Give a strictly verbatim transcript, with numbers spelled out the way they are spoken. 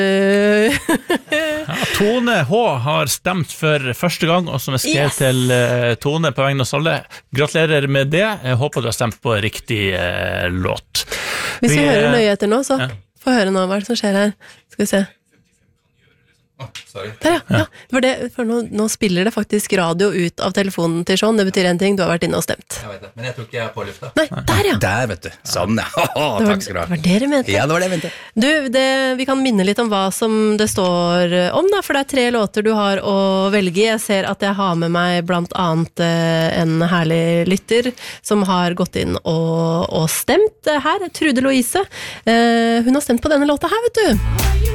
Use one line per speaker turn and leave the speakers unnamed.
Ja, Tone H har stemt for første gang, og som er skrevet
Yes.
til uh, Tone på vegne av oss alle. Gratulerer med det. Jeg håper du har stemt på riktig uh, låt.
Hvis vi,
Vi,
hører
eh,
nøye etter nå, så
ja.
få høre nå hva er det som skjer her. Skal vi se.
Oh, sorry.
Der, ja. ja. Det var det, for nå, nå spiller det faktisk radio ut av telefonen til Sean. Det betyr en ting, du har vært inne og stemt.
Jeg vet det, men jeg tror ikke jeg er på lufta.
Nei, der ja!
Der, vet du. Sånn, ja.
Det var,
Takk skal du ha.
det var det dere mente.
Ja, det var det jeg mente.
Du, det, vi kan minne litt om hva som det står om, da, for det er tre låter du har å velge i. Jeg ser at jeg har med meg blant annet eh, en herlig lytter som har gått inn og, og stemt her, Trude Louise. Eh, hun har stemt på denne låta her, vet du.